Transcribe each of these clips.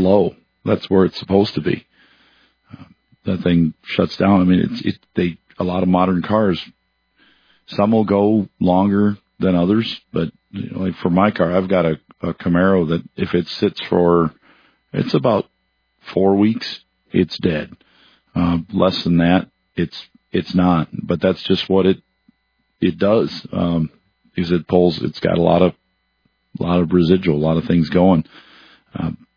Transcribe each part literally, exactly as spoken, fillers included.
low. That's where it's supposed to be. Uh, that thing shuts down. I mean, it's, it, they, a lot of modern cars, some will go longer than others, but you know, like for my car, I've got a, a Camaro that if it sits for, it's about four weeks, it's dead. Uh, less than that, it's, it's not, but that's just what it, it does. Um, because it pulls, it's got a lot of, a lot of residual, a lot of things going. Um,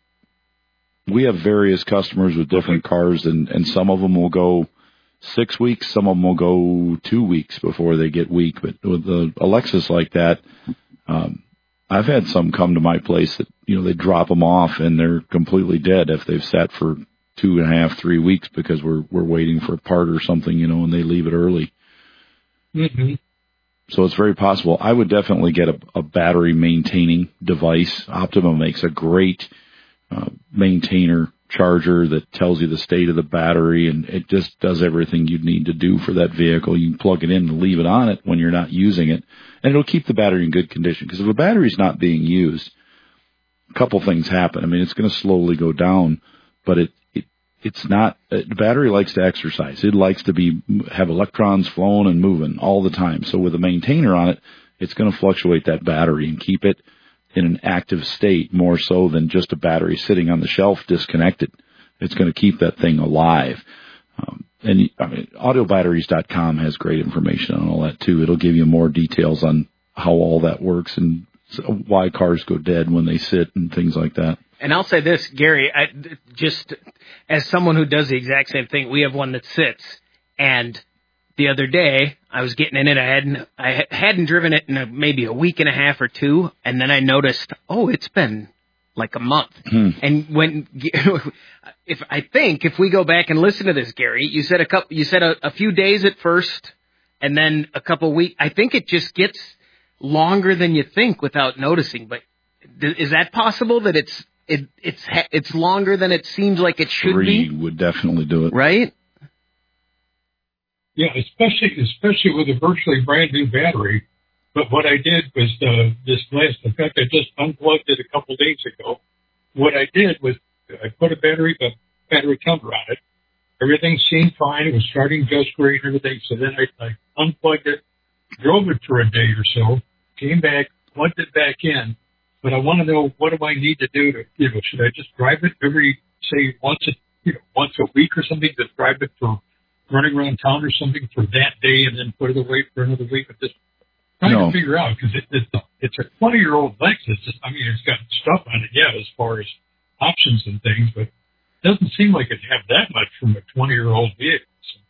we have various customers with different cars, and, and some of them will go six weeks, some of them will go two weeks before they get weak. But with the Alexis like that, um, I've had some come to my place that, you know, they drop them off and they're completely dead if they've sat for two and a half, three weeks because we're, we're waiting for a part or something, you know, and they leave it early. Mm-hmm. So it's very possible. I would definitely get a, a battery maintaining device. Optima makes a great uh, maintainer charger that tells you the state of the battery, and it just does everything you'd need to do for that vehicle. You can plug it in and leave it on it when you're not using it, and it'll keep the battery in good condition. Because if a battery's not being used, a couple things happen. I mean, it's going to slowly go down, but it, it it's not. The battery likes to exercise. It likes to be have electrons flowing and moving all the time. So with a maintainer on it, it's going to fluctuate that battery and keep it in an active state more so than just a battery sitting on the shelf disconnected. It's going to keep that thing alive. Um, and I mean, auto batteries dot com has great information on all that too. It'll give you more details on how all that works and why cars go dead when they sit and things like that. And I'll say this, Gary, I, just as someone who does the exact same thing, we have one that sits, and the other day I was getting in it. I hadn't, I hadn't driven it in a, maybe a week and a half or two, and then I noticed, oh, it's been like a month. Hmm. And when, if I think if we go back and listen to this, Gary, you said a couple, you said a, a few days at first, and then a couple weeks. I think it just gets longer than you think without noticing. But is that possible? That it's it it's it's longer than it seems like it should Three be? would definitely do it, right? Yeah, especially especially with a virtually brand new battery. But what I did was uh, this last. In fact, I just unplugged it a couple days ago. What I did was I put a battery a battery cover on it. Everything seemed fine. It was starting just great and everything. So then I, I unplugged it, drove it for a day or so, came back, plugged it back in. But I want to know, what do I need to do to, you know, should I just drive it every, say, once a, you know, once a week or something, just drive it for running around town or something for that day and then put it away for another week? But just trying no. to figure out, because it, it's, a, it's a twenty-year-old Lexus. It's, I mean, it's got stuff on it, yeah, as far as options and things, but it doesn't seem like it'd have that much from a twenty-year-old vehicle. So.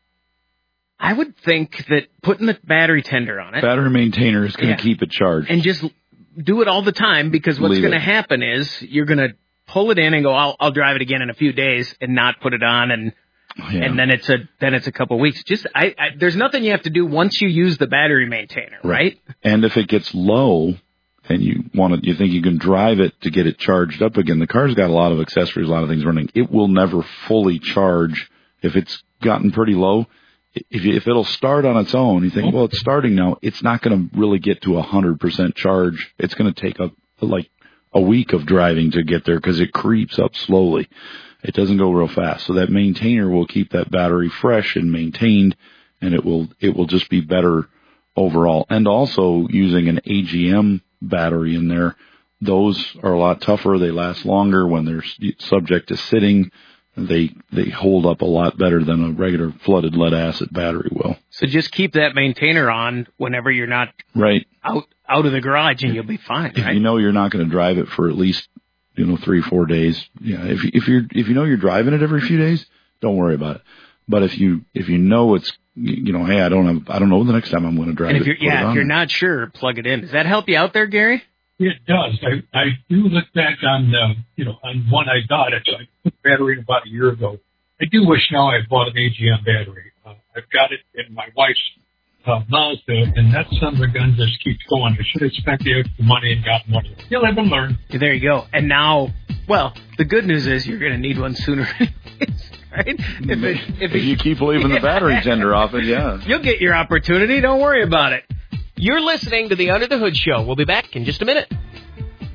I would think that putting the battery tender on it, battery maintainer is going to yeah. keep it charged. And just do it all the time, because what's going to happen is you're going to pull it in and go, I'll, I'll drive it again in a few days and not put it on, and yeah. and then it's a then it's a couple of weeks. Just I, I there's nothing you have to do once you use the battery maintainer, right? right? And if it gets low and you want to, you think you can drive it to get it charged up again, the car's got a lot of accessories, a lot of things running. It will never fully charge if it's gotten pretty low. If, you, if it'll start on its own, you think, well, it's starting now. It's not going to really get to a hundred percent charge. It's going to take a like a week of driving to get there because it creeps up slowly. It doesn't go real fast. So that maintainer will keep that battery fresh and maintained, and it will it will just be better overall. And also using an A G M battery in there, those are a lot tougher. They last longer when they're subject to sitting. They they hold up a lot better than a regular flooded lead acid battery will. So just keep that maintainer on whenever you're not right out out of the garage, and you'll be fine. If right? you know you're not going to drive it for at least you know three four days, yeah. If if you're if you know you're driving it every few days, don't worry about it. But if you if you know it's you know hey I don't have I don't know the next time I'm going to drive and if it. You're, yeah, it if you're not sure, plug it in. Does that help you out there, Gary? It does. I, I do look back on, uh, you know, on one I got. It. I put the battery in about a year ago. I do wish now I bought an A G M battery. Uh, I've got it in my wife's uh, Mazda, and that son of a gun just keeps going. I should have spent the extra money and gotten one. You'll live and learn. There you go. And now, well, the good news is you're going to need one sooner. Right? If, it, if, if you keep leaving the battery tender off it, yeah. You'll get your opportunity. Don't worry about it. You're listening to the Under the Hood Show. We'll be back in just a minute.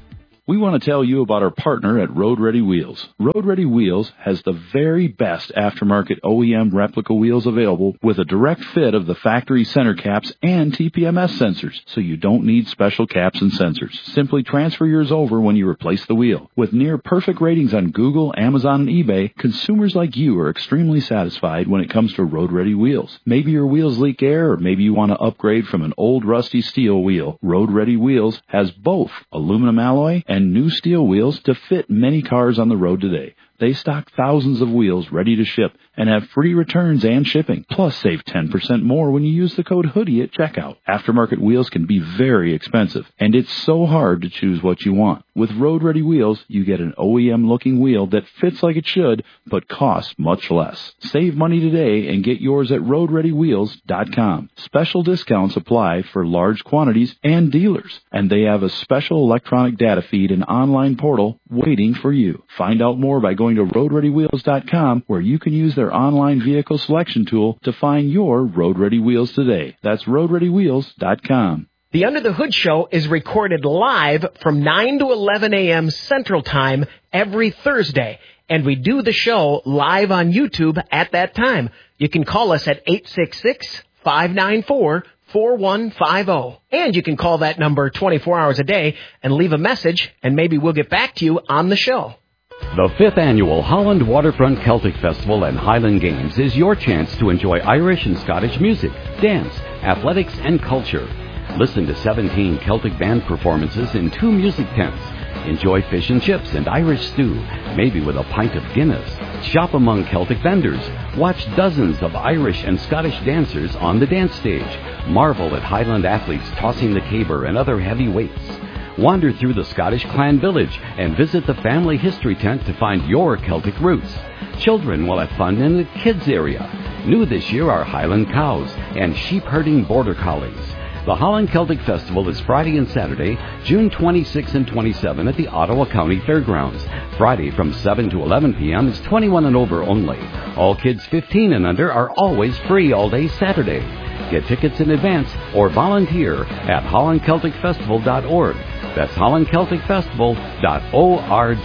we want to tell you about our partner at Road Ready Wheels. Road Ready Wheels has the very best aftermarket O E M replica wheels available with a direct fit of the factory center caps and T P M S sensors, so you don't need special caps and sensors. Simply transfer yours over when you replace the wheel. With near perfect ratings on Google, Amazon, and eBay, consumers like you are extremely satisfied when it comes to Road Ready Wheels. Maybe your wheels leak air, or maybe you want to upgrade from an old rusty steel wheel. Road Ready Wheels has both aluminum alloy and new steel wheels to fit many cars on the road today. They stock thousands of wheels ready to ship and have free returns and shipping. Plus, save ten percent more when you use the code hoodie at checkout. Aftermarket wheels can be very expensive, and it's so hard to choose what you want. With Road Ready Wheels, you get an O E M-looking wheel that fits like it should, but costs much less. Save money today and get yours at road ready wheels dot com. Special discounts apply for large quantities and dealers, and they have a special electronic data feed and online portal waiting for you. Find out more by going to road ready wheels dot com, where you can use their online vehicle selection tool to find your Road Ready Wheels today. That's road ready wheels dot com. The Under the Hood Show is recorded live from nine to eleven a.m. Central Time every Thursday, and we do the show live on YouTube at that time. You can call us at eight six six, five nine four, four one five zero, and you can call that number twenty-four hours a day and leave a message, and maybe we'll get back to you on the show. The fifth Annual Holland Waterfront Celtic Festival and Highland Games is your chance to enjoy Irish and Scottish music, dance, athletics, and culture. Listen to seventeen Celtic band performances in two music tents. Enjoy fish and chips and Irish stew, maybe with a pint of Guinness. Shop among Celtic vendors. Watch dozens of Irish and Scottish dancers on the dance stage. Marvel at Highland athletes tossing the caber and other heavy weights. Wander through the Scottish clan village and visit the family history tent to find your Celtic roots. Children will have fun in the kids area. New this year are Highland cows and sheep-herding border collies. The Holland Celtic Festival is Friday and Saturday, June twenty-sixth and twenty-seventh at the Ottawa County Fairgrounds. Friday from seven to eleven p.m. is twenty-one and over only. All kids fifteen and under are always free all day Saturday. Get tickets in advance or volunteer at holland celtic festival dot org. That's holland celtic festival dot org.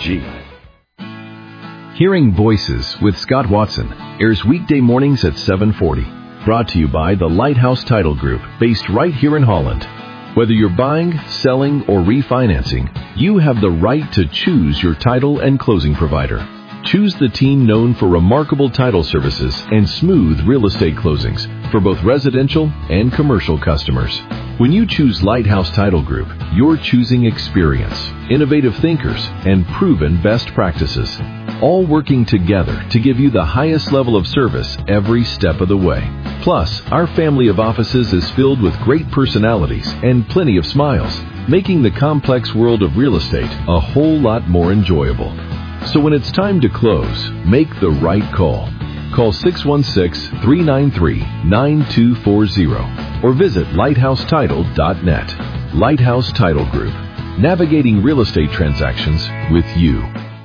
Hearing Voices with Scott Watson airs weekday mornings at seven forty. Brought to you by the Lighthouse Title Group, based right here in Holland. Whether you're buying, selling, or refinancing, you have the right to choose your title and closing provider. Choose the team known for remarkable title services and smooth real estate closings for both residential and commercial customers. When you choose Lighthouse Title Group, you're choosing experience, innovative thinkers, and proven best practices, all working together to give you the highest level of service every step of the way. Plus, our family of offices is filled with great personalities and plenty of smiles, making the complex world of real estate a whole lot more enjoyable. So when it's time to close, make the right call. Call six one six, three nine three, nine two four zero or visit lighthouse title dot net. Lighthouse Title Group, navigating real estate transactions with you.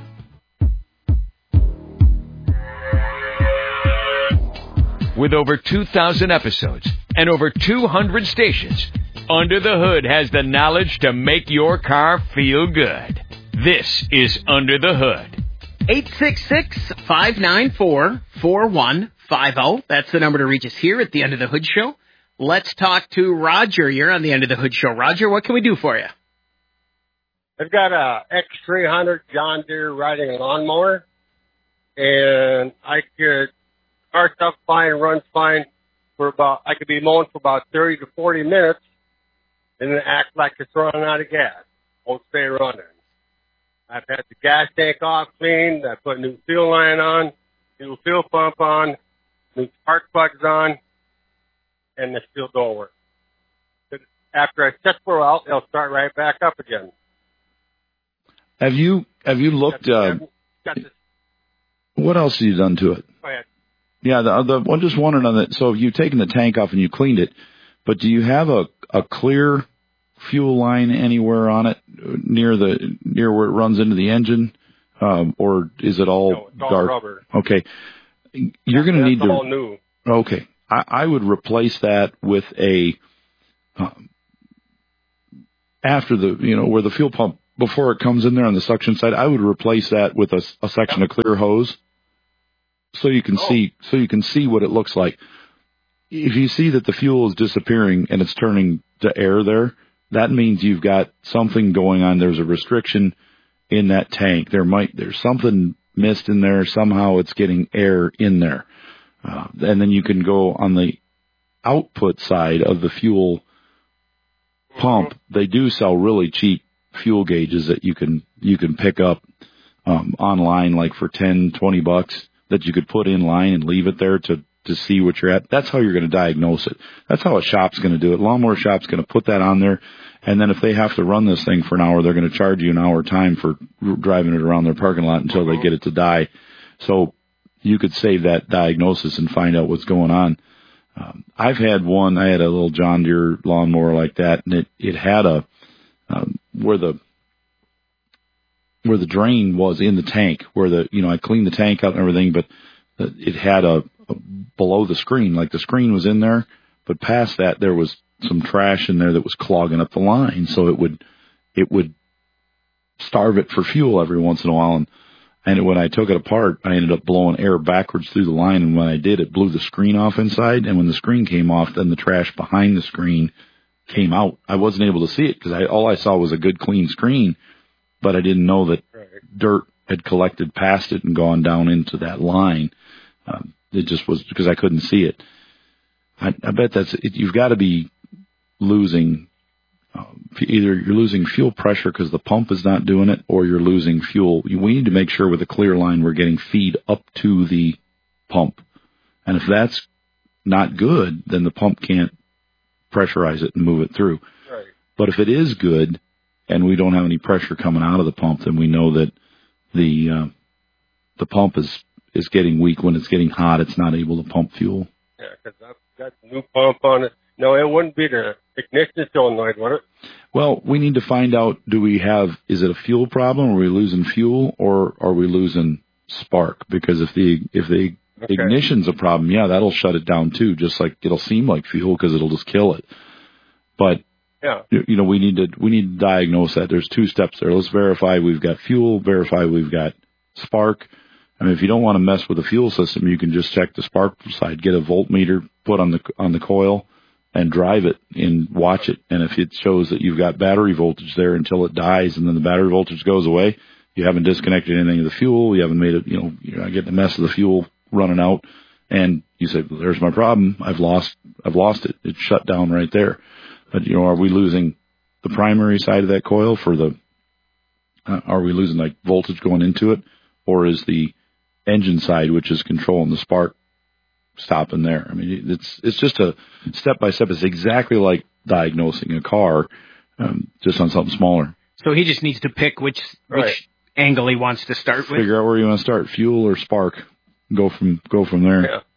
With over two thousand episodes and over two hundred stations, Under the Hood has the knowledge to make your car feel good. This is Under the Hood. eight six six, five nine four, four one five zero. That's the number to reach us here at the Under the Hood Show. Let's talk to Roger. You're on the Under the Hood Show. Roger, what can we do for you? I've got a X three hundred John Deere riding lawnmower, and I could starts up fine, runs fine for about, I could be mowing for about thirty to forty minutes, and then act like it's running out of gas. Won't stay running. I've had the gas tank off cleaned. I put new fuel line on, new fuel pump on, new spark plugs on, and they still don't work. But after I set for a while, they'll start right back up again. Have you have you looked? Uh, what else have you done to it? Go ahead. Yeah, the, the I'm just wondering on that. So you've taken the tank off and you cleaned it, but do you have a a clear fuel line anywhere on it near the near where it runs into the engine, um, or is it all, no, it's all dark? Rubber. Okay, you're going to need to. All new. Okay, I, I would replace that with a um, after the you know where the fuel pump before it comes in there on the suction side, I would replace that with a, a section of clear hose, so you can oh. see so you can see what it looks like. If you see that the fuel is disappearing and it's turning to air there, that means you've got something going on. There's a restriction in that tank. There might there's something missed in there. Somehow it's getting air in there, uh, and then you can go on the output side of the fuel pump. They do sell really cheap fuel gauges that you can you can pick up um, online, like for ten, twenty bucks, that you could put in line and leave it there to to see what you're at. That's how you're going to diagnose it. That's how a shop's going to do it. Lawnmower shop's going to put that on there, and then if they have to run this thing for an hour, they're going to charge you an hour time for driving it around their parking lot until they get it to die. So you could save that diagnosis and find out what's going on. Um, I've had one, I had a little John Deere lawnmower like that, and it, it had a, um, where the, where the drain was in the tank, where the, you know, I cleaned the tank out and everything, but it had a, a below the screen, like the screen was in there, but past that there was some trash in there that was clogging up the line, so it would, it would starve it for fuel every once in a while, and And when I took it apart, I ended up blowing air backwards through the line, and when I did, it blew the screen off inside, and when the screen came off, then the trash behind the screen came out. I wasn't able to see it because I, all I saw was a good, clean screen, but I didn't know that right. dirt had collected past it and gone down into that line. Um, it just was because I couldn't see it. I, I bet that's it. You've got to be losing Um, either you're losing fuel pressure because the pump is not doing it, or you're losing fuel. We need to make sure with a clear line we're getting feed up to the pump. And if that's not good, then the pump can't pressurize it and move it through. Right. But if it is good and we don't have any pressure coming out of the pump, then we know that the uh, the pump is, is getting weak. When it's getting hot, it's not able to pump fuel. Yeah, because I've got a new pump on it. No, it wouldn't be the ignition solenoid, would it? Well, we need to find out, do we have, is it a fuel problem? Are we losing fuel, or are we losing spark? Because if the if the okay. ignition's a problem, yeah, that'll shut it down too, just like it'll seem like fuel because it'll just kill it. But, yeah. you know, we need to we need to diagnose that. There's two steps there. Let's verify we've got fuel, verify we've got spark. I mean, if you don't want to mess with the fuel system, you can just check the spark side, get a voltmeter, put on the on the coil, and drive it and watch it. And if it shows that you've got battery voltage there until it dies and then the battery voltage goes away, you haven't disconnected anything of the fuel, you haven't made it, you know, you're not getting a mess of the fuel running out, and you say, well, there's my problem. I've lost, I've lost it. It's shut down right there. But, you know, are we losing the primary side of that coil for the, uh, are we losing like voltage going into it, or is the engine side, which is controlling the spark, stopping there? I mean, it's it's just a step by step. It's exactly like diagnosing a car, um, just on something smaller. So he just needs to pick which right. which angle he wants to start with. Figure out where you want to start, fuel or spark. Go from go from there. Yeah.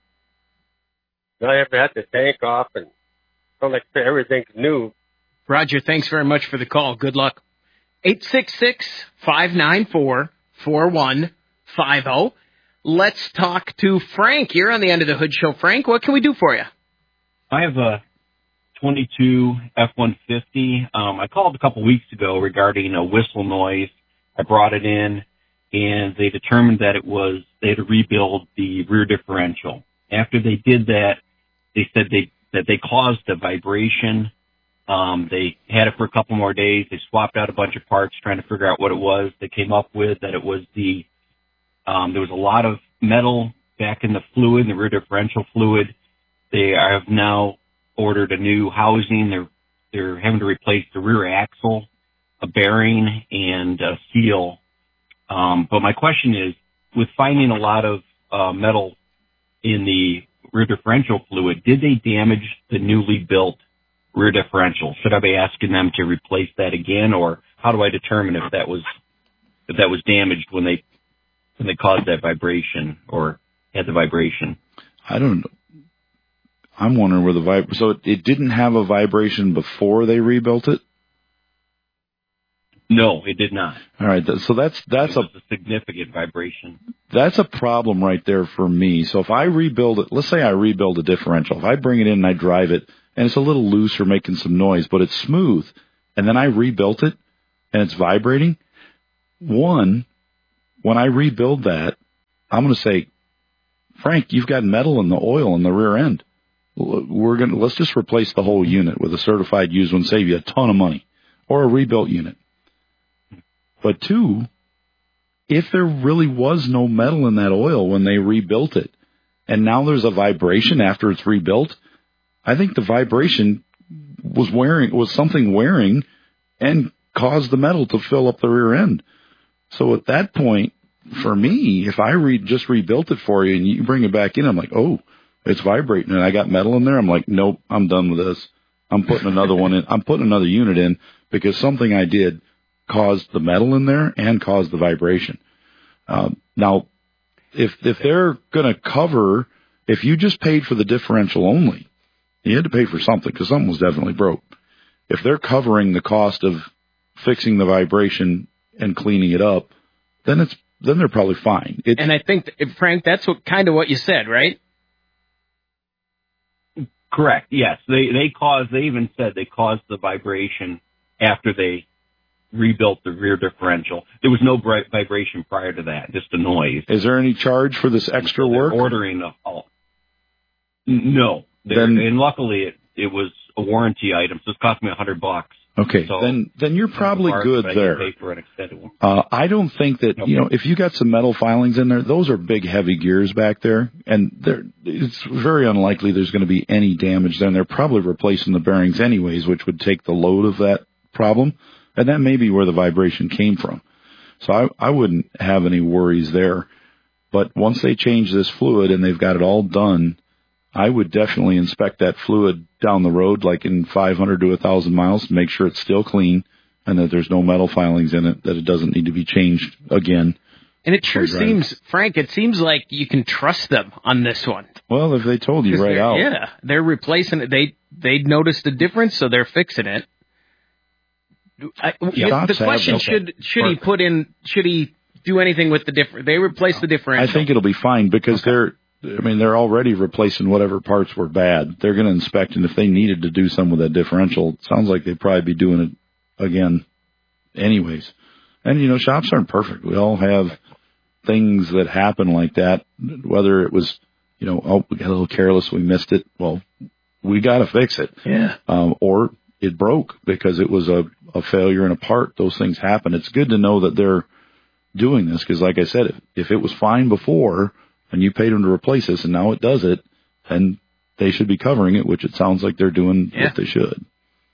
Now I have to have the tank off, and sound like everything's new. Roger, thanks very much for the call. Good luck. eight six six, five nine four, four one five zero. Let's talk to Frank. You're on the End of the Hood Show. Frank, what can we do for you? I have a twenty-two F one fifty. Um, I called a couple weeks ago regarding a whistle noise. I brought it in, and they determined that it was, they had to rebuild the rear differential. After they did that, they said they that they caused a vibration. Um, they had it for a couple more days. They swapped out a bunch of parts trying to figure out what it was. They came up with that it was the Um, there was a lot of metal back in the fluid, the rear differential fluid. They have now ordered a new housing. They're they're having to replace the rear axle, a bearing, and a seal. Um, but my question is, with finding a lot of uh, metal in the rear differential fluid, did they damage the newly built rear differential? Should I be asking them to replace that again, or how do I determine if that was if that was damaged when they when they caused that vibration or had the vibration? I don't know. I'm wondering where the vib. So it, it didn't have a vibration before they rebuilt it? No, it did not. All right. So that's, that's a, a, a significant vibration. That's a problem right there for me. So if I rebuild it, let's say I rebuild a differential. If I bring it in and I drive it and it's a little loose or making some noise, but it's smooth, and then I rebuilt it, and it's vibrating, one, when I rebuild that, I'm going to say, Frank, you've got metal in the oil in the rear end. We're going to, let's just replace the whole unit with a certified used one, save you a ton of money, or a rebuilt unit. But two, if there really was no metal in that oil when they rebuilt it, and now there's a vibration after it's rebuilt, I think the vibration was wearing, was something wearing and caused the metal to fill up the rear end. So at that point, for me, if I re- just rebuilt it for you and you bring it back in, I'm like, oh, it's vibrating and I got metal in there. I'm like, nope, I'm done with this. I'm putting another one in. I'm putting another unit in because something I did caused the metal in there and caused the vibration. Um, now, if if they're going to cover, if you just paid for the differential only, you had to pay for something because something was definitely broke. If they're covering the cost of fixing the vibration and cleaning it up, then it's then they're probably fine. It's, and I think, that, Frank, that's what kind of what you said, right? Correct. Yes, they they caused. They even said they caused the vibration after they rebuilt the rear differential. There was no bright vibration prior to that, just a noise. Is there any charge for this extra so work? Ordering the oh, no. Then, and luckily it it was a warranty item, so it cost me a hundred bucks. Okay, so then then you're probably good there. Pay for an extended one. Uh, I don't think that, okay. you know, if you got some metal filings in there, those are big, heavy gears back there, and they're, it's very unlikely there's going to be any damage there, and they're probably replacing the bearings anyways, which would take the load of that problem, and that may be where the vibration came from. So I, I wouldn't have any worries there. But once they change this fluid and they've got it all done, I would definitely inspect that fluid down the road, like in five hundred to one thousand miles, to make sure it's still clean and that there's no metal filings in it, that it doesn't need to be changed again. And it sure seems, Frank, it seems like you can trust them on this one. Well, if they told you right out. Yeah, they're replacing it. They, they noticed the difference, so they're fixing it. I, yeah, the question have, should, should he put in, should he do anything with the different, they replace the differential. I think it'll be fine because okay. they're, I mean, they're already replacing whatever parts were bad. They're going to inspect, and if they needed to do some with that differential, it sounds like they'd probably be doing it again anyways. And, you know, shops aren't perfect. We all have things that happen like that, whether it was, you know, oh, we got a little careless, we missed it. Well, we got to fix it. Yeah. Um, or it broke because it was a, a failure in a part. Those things happen. It's good to know that they're doing this because, like I said, if, if it was fine before and you paid them to replace this and now it does it, then they should be covering it, which it sounds like they're doing yeah. what they should. Does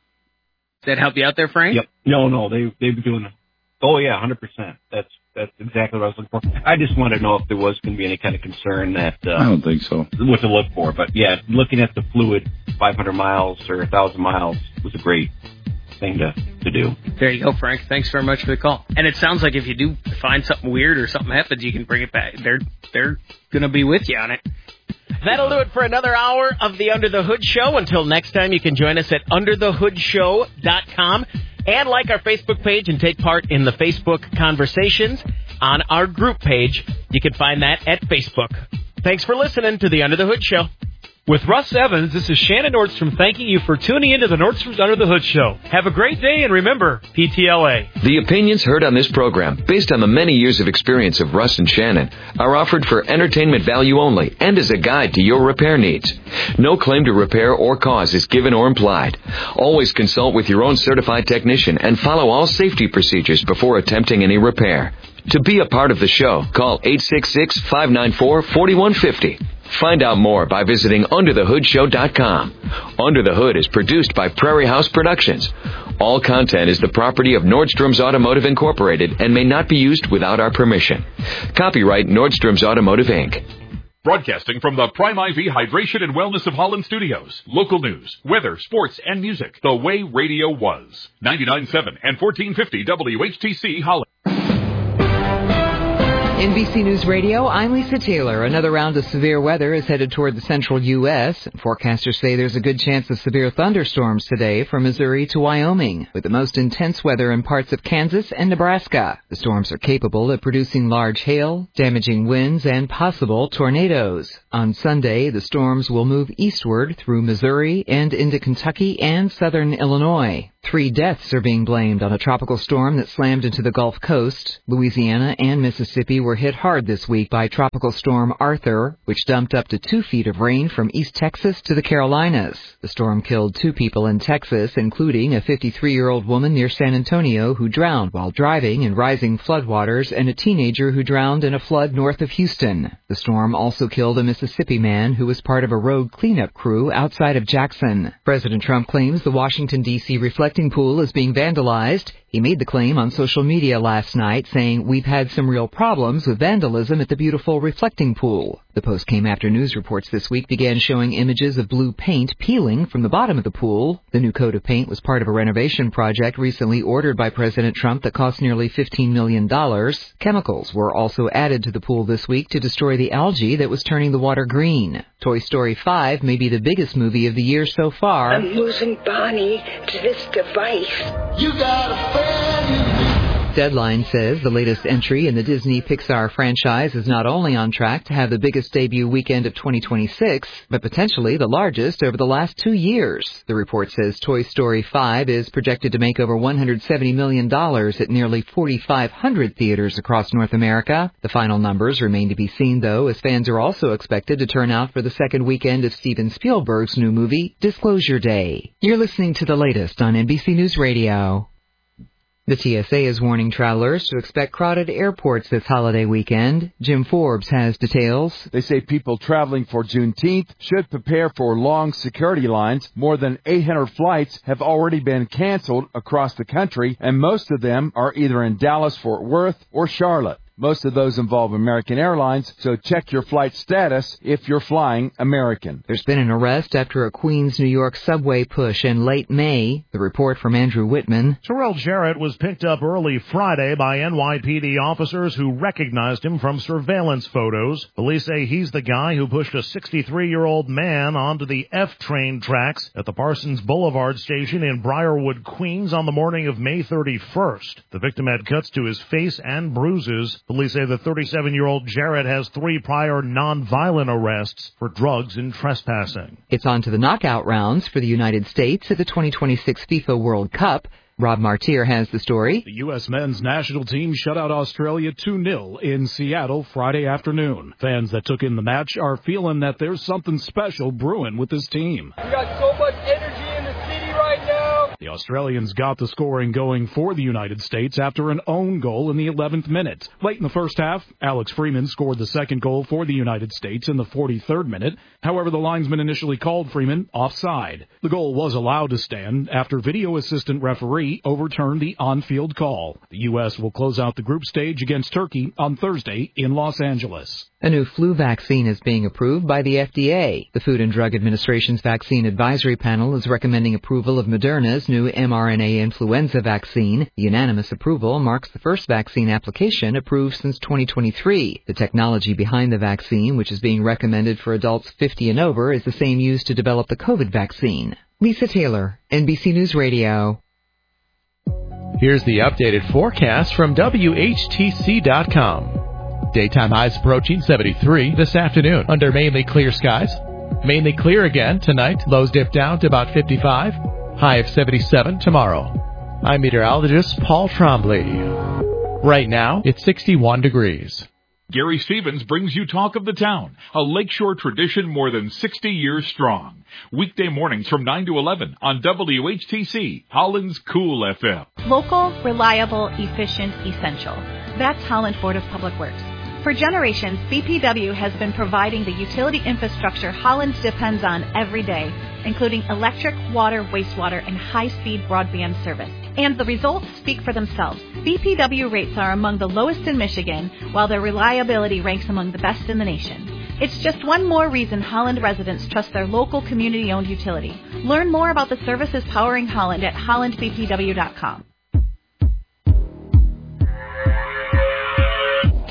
that help you out there, Frank? Yep. No, no, they, they've been doing it. Oh, yeah, one hundred percent. That's that's exactly what I was looking for. I just wanted to know if there was going to be any kind of concern that... Uh, I don't think so. What to look for. But, yeah, looking at the fluid five hundred miles or one thousand miles was a great thing to, to do. There you go, Frank. Thanks very much for the call. And it sounds like if you do find something weird or something happens, you can bring it back. They're they're going to be with you on it. That'll do it for another hour of the Under the Hood Show. Until next time, you can join us at under the hood show dot com and like our Facebook page and take part in the Facebook conversations on our group page. You can find that at Facebook. Thanks for listening to the Under the Hood Show. With Russ Evans, this is Shannon Nordstrom thanking you for tuning into the Nordstrom's Under the Hood Show. Have a great day, and remember, P T L A. The opinions heard on this program, based on the many years of experience of Russ and Shannon, are offered for entertainment value only and as a guide to your repair needs. No claim to repair or cause is given or implied. Always consult with your own certified technician and follow all safety procedures before attempting any repair. To be a part of the show, call eight six six, five nine four, four one five zero. Find out more by visiting under the hood show dot com. Under the Hood is produced by Prairie House Productions. All content is the property of Nordstrom's Automotive Incorporated and may not be used without our permission. Copyright Nordstrom's Automotive, Incorporated. Broadcasting from the Prime I V Hydration and Wellness of Holland studios. Local news, weather, sports, and music. The way radio was. ninety-nine point seven and fourteen fifty W H T C Holland. N B C News Radio, I'm Lisa Taylor. Another round of severe weather is headed toward the central U S Forecasters say there's a good chance of severe thunderstorms today from Missouri to Wyoming, with the most intense weather in parts of Kansas and Nebraska. The storms are capable of producing large hail, damaging winds, and possible tornadoes. On Sunday, the storms will move eastward through Missouri and into Kentucky and southern Illinois. Three deaths are being blamed on a tropical storm that slammed into the Gulf Coast. Louisiana and Mississippi were hit hard this week by Tropical Storm Arthur, which dumped up to two feet of rain from East Texas to the Carolinas. The storm killed two people in Texas, including a fifty-three-year-old woman near San Antonio who drowned while driving in rising floodwaters and a teenager who drowned in a flood north of Houston. The storm also killed a Mississippi man who was part of a road cleanup crew outside of Jackson. President Trump claims the Washington, D C reflecting pool is being vandalized. He made the claim on social media last night, saying, "We've had some real problems with vandalism at the beautiful reflecting pool." The post came after news reports this week began showing images of blue paint peeling from the bottom of the pool. The new coat of paint was part of a renovation project recently ordered by President Trump that cost nearly fifteen million dollars. Chemicals were also added to the pool this week to destroy the algae that was turning the water green. Toy Story five may be the biggest movie of the year so far. I'm losing Bonnie to this device. You got a friend. Deadline says the latest entry in the Disney Pixar franchise is not only on track to have the biggest debut weekend of twenty twenty-six, but potentially the largest over the last two years. The report says Toy Story five is projected to make over one hundred seventy million dollars at nearly forty-five hundred theaters across North America. The final numbers remain to be seen, though, as fans are also expected to turn out for the second weekend of Steven Spielberg's new movie, Disclosure Day. You're listening to the latest on N B C News Radio. The T S A is warning travelers to expect crowded airports this holiday weekend. Jim Forbes has details. They say people traveling for Juneteenth should prepare for long security lines. More than eight hundred flights have already been canceled across the country, and most of them are either in Dallas, Fort Worth, or Charlotte. Most of those involve American Airlines, so check your flight status if you're flying American. There's been an arrest after a Queens, New York subway push in late May. The report from Andrew Whitman. Terrell Jarrett was picked up early Friday by N Y P D officers who recognized him from surveillance photos. Police say he's the guy who pushed a sixty-three-year-old man onto the F train tracks at the Parsons Boulevard station in Briarwood, Queens on the morning of May thirty-first. The victim had cuts to his face and bruises. Police say the thirty-seven-year-old Jarrett has three prior non-violent arrests for drugs and trespassing. It's on to the knockout rounds for the United States at the twenty twenty-six FIFA World Cup. Rob Martier has the story. The U S men's national team shut out Australia two nil in Seattle Friday afternoon. Fans that took in the match are feeling that there's something special brewing with this team. We got so much energy in the city right now. The Australians got the scoring going for the United States after an own goal in the eleventh minute. Late in the first half, Alex Freeman scored the second goal for the United States in the forty-third minute. However, the linesman initially called Freeman offside. The goal was allowed to stand after video assistant referee overturned the on-field call. The U S will close out the group stage against Turkey on Thursday in Los Angeles. A new flu vaccine is being approved by the F D A. The Food and Drug Administration's Vaccine Advisory Panel is recommending approval of Moderna's new mRNA influenza vaccine. The unanimous approval marks the first vaccine application approved since twenty twenty-three. The technology behind the vaccine, which is being recommended for adults fifty and over, is the same used to develop the COVID vaccine. Lisa Taylor, N B C News Radio. Here's the updated forecast from W H T C dot com. Daytime highs approaching seventy-three this afternoon under mainly clear skies. Mainly clear again tonight. Lows dip down to about fifty-five. High of seventy-seven tomorrow. I'm meteorologist Paul Trombley. Right now, it's sixty-one degrees. Gary Stevens brings you Talk of the Town, a Lakeshore tradition more than sixty years strong. Weekday mornings from nine to eleven on W H T C, Holland's Cool F M. Local, reliable, efficient, essential. That's Holland Board of Public Works. For generations, B P W has been providing the utility infrastructure Holland depends on every day, including electric, water, wastewater, and high-speed broadband service. And the results speak for themselves. B P W rates are among the lowest in Michigan, while their reliability ranks among the best in the nation. It's just one more reason Holland residents trust their local community-owned utility. Learn more about the services powering Holland at holland b p w dot com.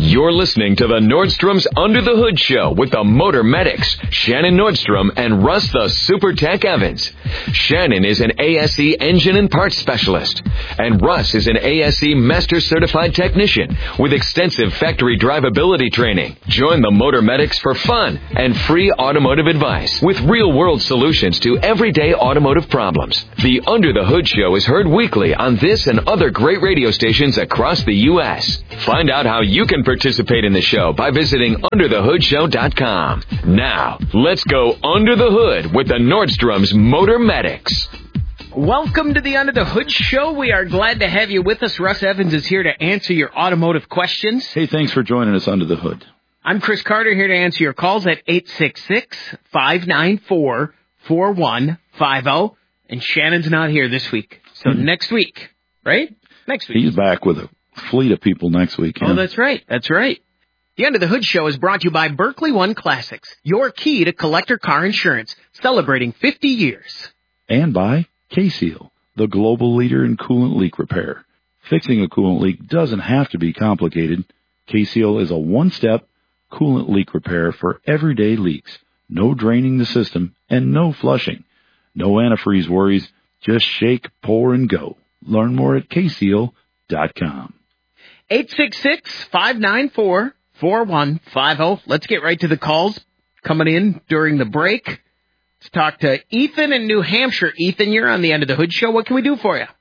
You're listening to the Nordstrom's Under the Hood Show with the Motor Medics, Shannon Nordstrom and Russ the Super Tech Evans. Shannon is an A S E engine and parts specialist, and Russ is an A S E Master Certified Technician with extensive factory drivability training. Join the Motor Medics for fun and free automotive advice with real-world solutions to everyday automotive problems. The Under the Hood Show is heard weekly on this and other great radio stations across the U S. Find out how you can participate in the show by visiting under the hood show dot com. Now, let's go under the hood with the Nordstrom's Motor Medics. Welcome to the Under the Hood Show. We are glad to have you with us. Russ Evans is here to answer your automotive questions. Hey, thanks for joining us under the hood. I'm Chris Carter here to answer your calls at eight six six, five nine four, four one five zero. And Shannon's not here this week. So mm-hmm. next week, right? Next week. He's back with a fleet of people next week. Oh, that's right. That's right. The Under the Hood Show is brought to you by Berkeley One Classics, your key to collector car insurance, celebrating fifty years. And by K-Seal, the global leader in coolant leak repair. Fixing a coolant leak doesn't have to be complicated. K-Seal is a one-step coolant leak repair for everyday leaks. No draining the system and no flushing. No antifreeze worries. Just shake, pour, and go. Learn more at K seal dot com. eight six six, five nine four, four one five zero. Let's get right to the calls coming in during the break. Let's talk to Ethan in New Hampshire. Ethan, you're on the End of the Hood Show. What can we do for you?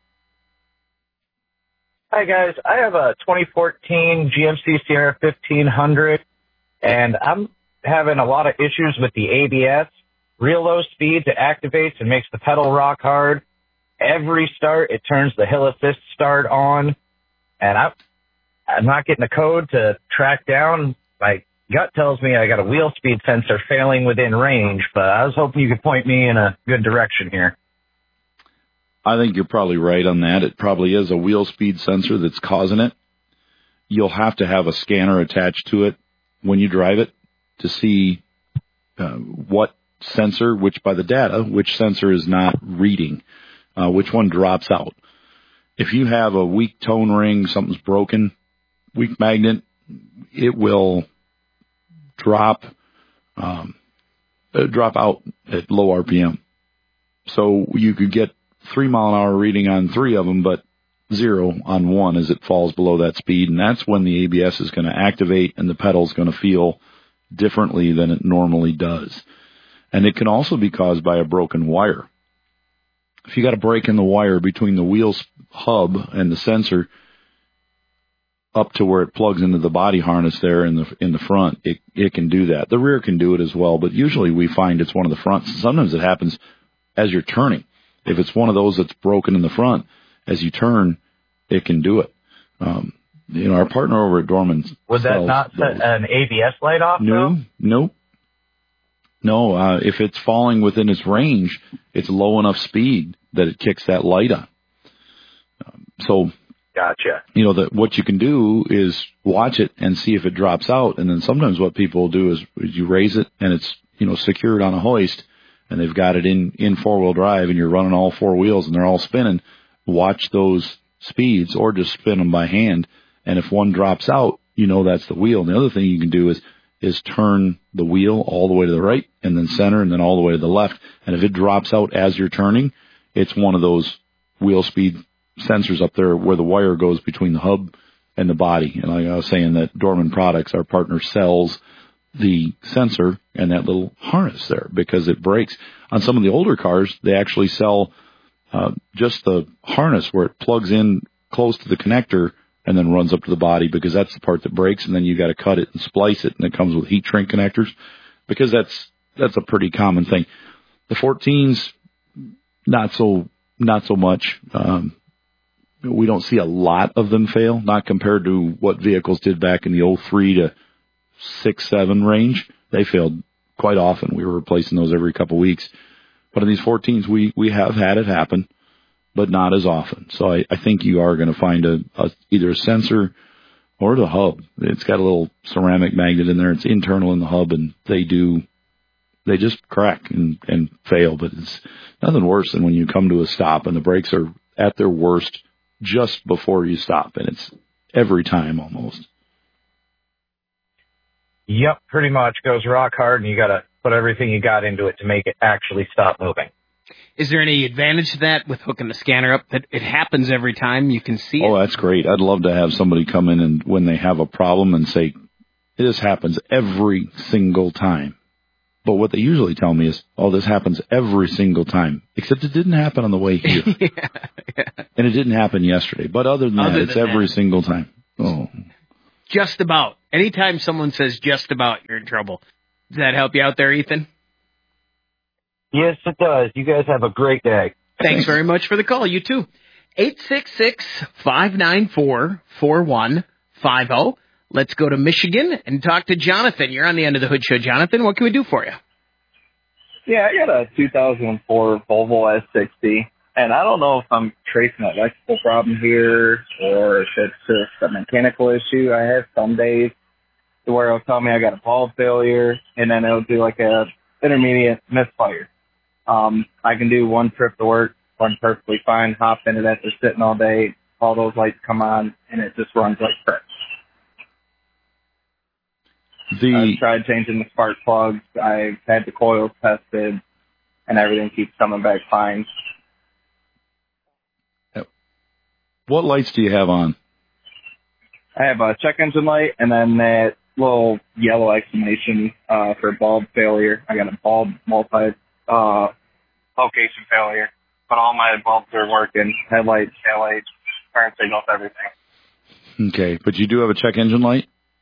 Hi, guys. I have a twenty fourteen G M C Sierra fifteen hundred, and I'm having a lot of issues with the A B S. Real low speeds, it activates and makes the pedal rock hard. Every start, it turns the hill assist start on, and I, I'm not getting a code to track down. My gut tells me I got a wheel speed sensor failing within range, but I was hoping you could point me in a good direction here. I think you're probably right on that. It probably is a wheel speed sensor that's causing it. You'll have to have a scanner attached to it when you drive it to see uh, what sensor, which by the data, which sensor is not reading. Uh, which one drops out. If you have a weak tone ring, something's broken, weak magnet, it will drop um, drop out at low R P M. So you could get three mile an hour reading on three of them, but zero on one as it falls below that speed. And that's when the A B S is going to activate and the pedal's going to feel differently than it normally does. And it can also be caused by a broken wire. If you got a break in the wire between the wheel hub and the sensor up to where it plugs into the body harness there in the in the front, it, it can do that. The rear can do it as well, but usually we find it's one of the fronts. Sometimes it happens as you're turning. If it's one of those that's broken in the front, as you turn, it can do it. Um, you know, our partner over at Dorman. Would that not set an A B S light off, no, though? No, no. Uh, if it's falling within its range, it's low enough speed that it kicks that light on. Um, so, gotcha. You know, that what you can do is watch it and see if it drops out. And then sometimes what people will do is, is you raise it and it's, you know, secured on a hoist and they've got it in, in four-wheel drive and you're running all four wheels and they're all spinning. Watch those speeds or just spin them by hand. And if one drops out, you know that's the wheel. And the other thing you can do is is turn the wheel all the way to the right and then center and then all the way to the left. And if it drops out as you're turning, it's one of those wheel speed sensors up there where the wire goes between the hub and the body. And like I was saying, that Dorman Products, our partner, sells the sensor and that little harness there because it breaks. On some of the older cars, they actually sell uh, just the harness where it plugs in close to the connector and then runs up to the body because that's the part that breaks, and then you got to cut it and splice it, and it comes with heat shrink connectors because that's that's a pretty common thing. The fourteens, not so not so much. Um, we don't see a lot of them fail, not compared to what vehicles did back in the oh three to six, seven range. They failed quite often. We were replacing those every couple of weeks. But in these fourteens, we we have had it happen, but not as often. So I, I think you are going to find a, a either a sensor or the hub. It's got a little ceramic magnet in there. It's internal in the hub, and they do they just crack and, and fail. But it's nothing worse than when you come to a stop and the brakes are at their worst just before you stop, and it's every time almost. Yep, pretty much goes rock hard, and you got to put everything you got into it to make it actually stop moving. Is there any advantage to that with hooking the scanner up that it happens every time you can see it? Oh, that's great. I'd love to have somebody come in and when they have a problem and say, this happens every single time. But what they usually tell me is, oh, this happens every single time, except it didn't happen on the way here. yeah, yeah. And it didn't happen yesterday. But other than other that, it's than every that. single time. Oh. Just about. Anytime someone says just about, you're in trouble. Does that help you out there, Ethan? Yes, it does. You guys have a great day. Thanks very much for the call. You too. eight six six, five nine four, four one five zero. Let's go to Michigan and talk to Jonathan. You're on the End of the Hood Show. Jonathan, what can we do for you? Yeah, I got a two thousand four Volvo S sixty, and I don't know if I'm tracing an electrical problem here or if it's just a mechanical issue. I have some days where it'll tell me I got a bulb failure, and then it'll do like a intermediate misfire. Um, I can do one trip to work, run perfectly fine, hop into that, just sitting all day, all those lights come on, and it just runs like crack. The... I've tried changing the spark plugs. I've had the coils tested, and everything keeps coming back fine. What lights do you have on? I have a check engine light, and then that little yellow exclamation uh, for bulb failure. I got a bulb multi uh, location failure, but all my bulbs are working. Headlights, taillights, turn signals, everything. Okay, but you do have a check engine light?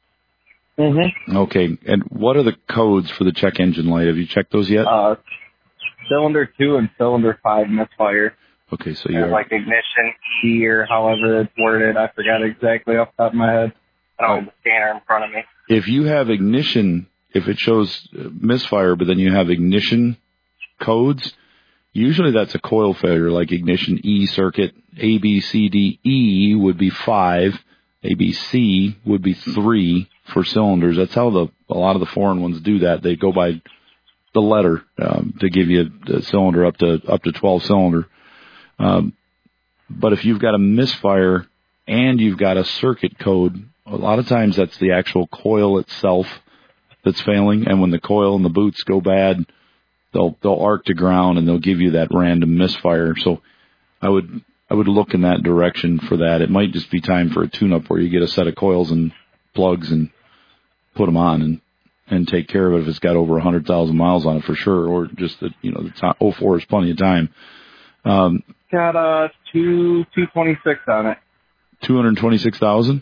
Mm-hmm. Okay, and what are the codes for the check engine light? Have you checked those yet? Uh, cylinder two and cylinder five misfire. Okay, so There's you're... like ignition key or however it's worded. I forgot exactly off the top of my head. I don't have the scanner in front of me. If you have ignition, if it shows misfire, but then you have ignition codes, usually that's a coil failure, like ignition E circuit. A, B, C, D, E would be five. A, B, C would be three for cylinders. That's how the a lot of the foreign ones do that. They go by the letter um, to give you a cylinder up to up to twelve cylinder. Um, but if you've got a misfire and you've got a circuit code, a lot of times that's the actual coil itself that's failing. And when the coil and the boots go bad, they'll they'll arc to ground and they'll give you that random misfire. So I would I would look in that direction for that. It might just be time for a tune-up where you get a set of coils and plugs and put them on and and take care of it if it's got over one hundred thousand miles on it for sure, or just that, you know, the time, oh four is plenty of time. Um, got uh two two twenty six on it. two hundred twenty six thousand.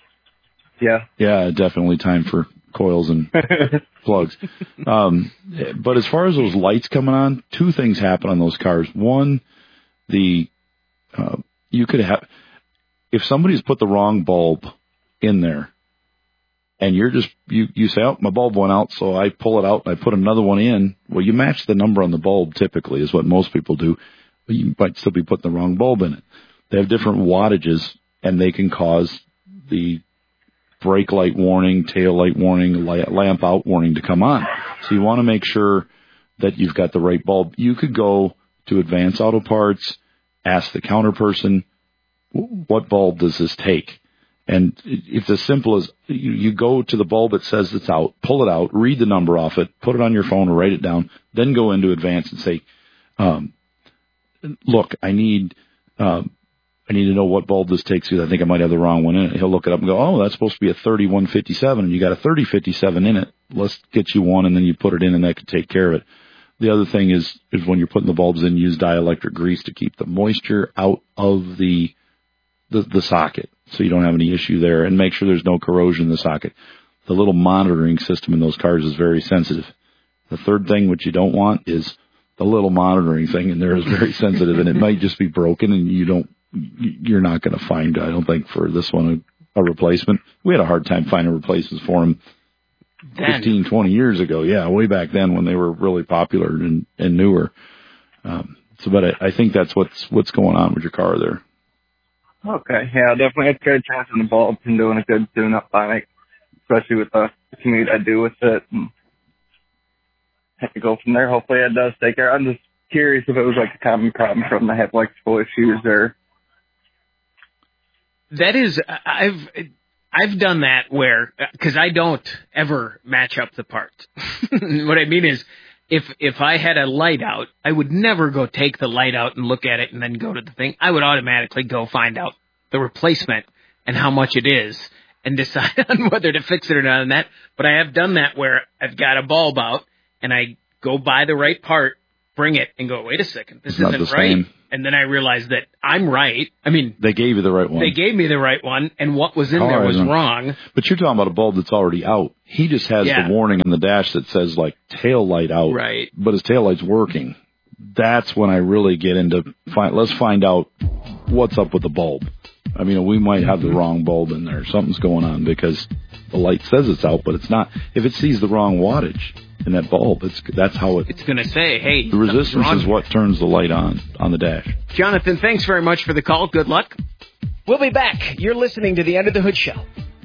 Yeah. Yeah, definitely time for coils and plugs. Um, but as far as those lights coming on, two things happen on those cars. One, the uh, you could have if somebody's put the wrong bulb in there. And you're just, you, you say, oh, my bulb went out, so I pull it out and I put another one in. Well, you match the number on the bulb typically is what most people do, but you might still be putting the wrong bulb in it. They have different wattages and they can cause the brake light warning, tail light warning, lamp out warning to come on. So you want to make sure that you've got the right bulb. You could go to Advance Auto Parts, ask the counter person, what bulb does this take? And it's as simple as you, you go to the bulb that says it's out, pull it out, read the number off it, put it on your phone or write it down, then go into Advance and say, um, look, I need, um, I need to know what bulb this takes because I think I might have the wrong one in it. He'll look it up and go, oh, that's supposed to be a thirty-one fifty-seven and you got a thirty fifty-seven in it. Let's get you one and then you put it in and that could take care of it. The other thing is, is when you're putting the bulbs in, use dielectric grease to keep the moisture out of the, the, the socket. So you don't have any issue there, and make sure there's no corrosion in the socket. The little monitoring system in those cars is very sensitive. The third thing which you don't want is the little monitoring thing in there is very sensitive, and it might just be broken, and you don't, you're not going to find, I don't think, for this one, a, a replacement. We had a hard time finding replacements for them fifteen, twenty years ago. Yeah, way back then when they were really popular and, and newer. Um, so, but I, I think that's what's what's going on with your car there. Okay, yeah, definitely had good chance in the bulbs and doing a good tune-up on it, especially with the commute I do with it. And have to go from there. Hopefully it does take care. I'm just curious if it was like a common problem from the electrical issues or... That is, I've I've done that where, because I don't ever match up the parts. What I mean is, if if I had a light out, I would never go take the light out and look at it and then go to the thing. I would automatically go find out the replacement and how much it is and decide on whether to fix it or not on that. But I have done that where I've got a bulb out and I go buy the right part, bring it, and go, wait a second, this It's not isn't the right. same. And then I realized that I'm right. I mean, They gave you the right one. they gave me the right one, and what was in All there right, was then. wrong. But you're talking about a bulb that's already out. He just has Yeah. the warning on the dash that says, like, tail light out. Right. But his tail light's working. That's when I really get into, find, let's find out what's up with the bulb. I mean, we might have the wrong bulb in there. Something's going on because the light says it's out, but it's not. If it sees the wrong wattage in that bulb, it's that's how it... It's going to say, hey, The resistance wrong is what turns the light on, on the dash. Jonathan, thanks very much for the call. Good luck. We'll be back. You're listening to the End of the Hood Show.